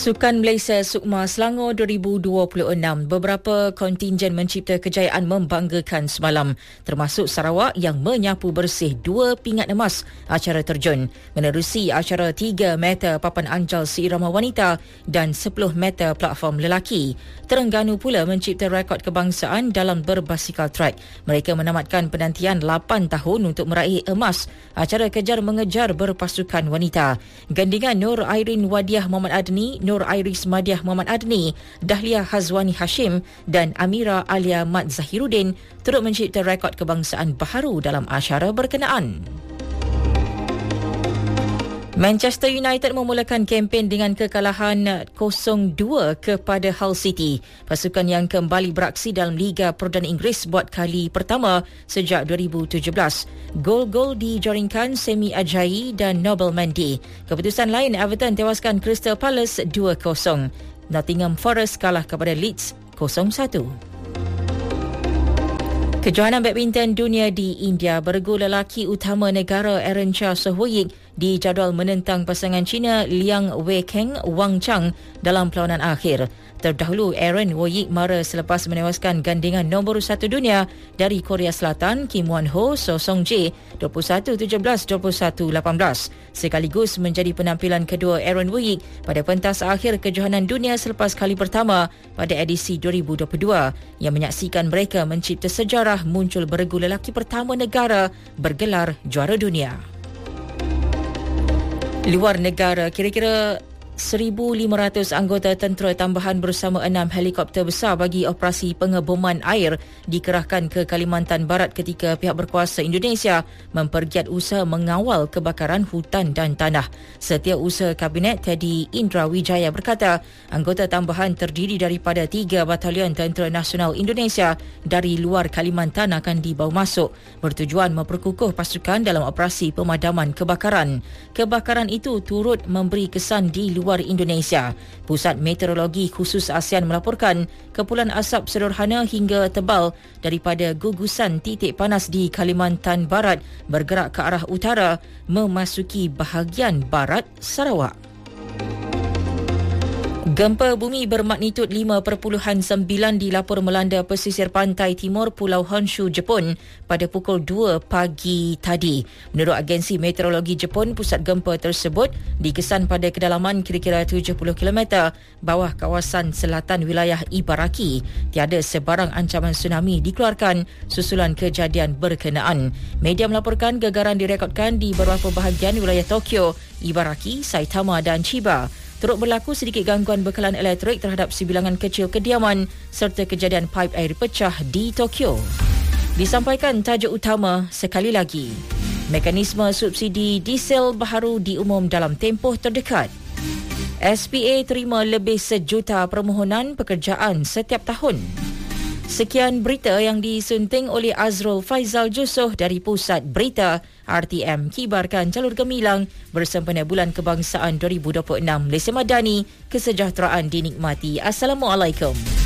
Sukan Malaysia Sukma Selangor 2026, beberapa kontingen mencipta kejayaan membanggakan semalam, termasuk Sarawak yang menyapu bersih 2 pingat emas acara terjun, menerusi acara 3 meter papan anjal seirama wanita dan 10 meter platform lelaki. Terengganu pula mencipta rekod kebangsaan dalam berbasikal trek. Mereka menamatkan penantian 8 tahun untuk meraih emas acara kejar-mengejar berpasukan wanita. Gandingan Nur Airin Wadiah Muhammad Adni, Nur Iris Madiah Muhammad Adni, Dahlia Hazwani Hashim dan Amira Alia Mat Zahiruddin turut mencipta rekod kebangsaan baharu dalam acara berkenaan. Manchester United memulakan kempen dengan kekalahan 0-2 kepada Hull City. Pasukan yang kembali beraksi dalam Liga Perdana Inggeris buat kali pertama sejak 2017. Gol-gol dijaringkan Semi Ajayi dan Nobel Mendy. Keputusan lain, Everton tewaskan Crystal Palace 2-0. Nottingham Forest kalah kepada Leeds 0-1. Kejohanan badminton dunia di India, bergu lelaki utama negara Aaron Chia Sohwoyik dijadual menentang pasangan Cina Liang Weikeng Wang Chang dalam perlawanan akhir. Terdahulu, Aaron Woyik mara selepas menewaskan gandingan nombor 1 dunia dari Korea Selatan Kim Won Ho So Song Jae 21-17, 21-18. Sekaligus menjadi penampilan kedua Aaron Woyik pada pentas akhir kejohanan dunia selepas kali pertama pada edisi 2022 yang menyaksikan mereka mencipta sejarah muncul bergu lelaki pertama negara bergelar juara dunia. Luar negara, kira-kira 1,500 anggota tentera tambahan bersama 6 helikopter besar bagi operasi pengeboman air dikerahkan ke Kalimantan Barat ketika pihak berkuasa Indonesia mempergiat usaha mengawal kebakaran hutan dan tanah. Setiausaha Kabinet Teddy Indra Wijaya berkata, anggota tambahan terdiri daripada 3 Batalion Tentera Nasional Indonesia dari luar Kalimantan akan dibawa masuk bertujuan memperkukuh pasukan dalam operasi pemadaman kebakaran. Kebakaran itu turut memberi kesan di luar Indonesia. Pusat Meteorologi Khusus ASEAN melaporkan kepulan asap sederhana hingga tebal daripada gugusan titik panas di Kalimantan Barat bergerak ke arah utara memasuki bahagian barat Sarawak. Gempa bumi bermagnitud 5.9 dilapor melanda pesisir pantai timur Pulau Honshu, Jepun pada pukul 2 pagi tadi. Menurut agensi meteorologi Jepun, pusat gempa tersebut dikesan pada kedalaman kira-kira 70 km bawah kawasan selatan wilayah Ibaraki. Tiada sebarang ancaman tsunami dikeluarkan susulan kejadian berkenaan. Media melaporkan gegaran direkodkan di beberapa bahagian wilayah Tokyo, Ibaraki, Saitama dan Chiba. Turut berlaku sedikit gangguan bekalan elektrik terhadap sebilangan kecil kediaman serta kejadian paip air pecah di Tokyo. Disampaikan tajuk utama sekali lagi. Mekanisme subsidi diesel baharu diumum dalam tempoh terdekat. SPA terima lebih 1 juta permohonan pekerjaan setiap tahun. Sekian berita yang disunting oleh Azrul Faizal Jusoh dari Pusat Berita RTM, kibarkan jalur gemilang bersempena Bulan Kebangsaan 2026. Malaysia Madani, kesejahteraan dinikmati. Assalamualaikum.